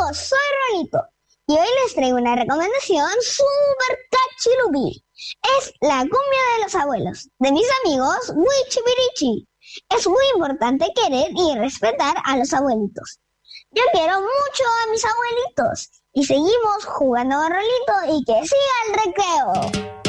amigos, soy Rolito y hoy les traigo una recomendación súper cachilupi. Es la cumbia de los abuelos, de mis amigos Wichipirichi. Es muy importante querer y respetar a los abuelitos. Yo quiero mucho a mis abuelitos y seguimos jugando con Rolito y que siga el recreo.